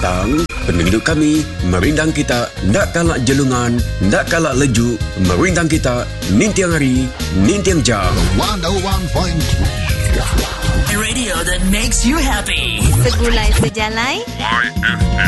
petang, penduduk kami merindang kita nak kalak jelungan, nak kalak lejuk, merindang kita nintiang hari, nintiang jam. 101.3 Radio that makes you happy. Segulai sejalai.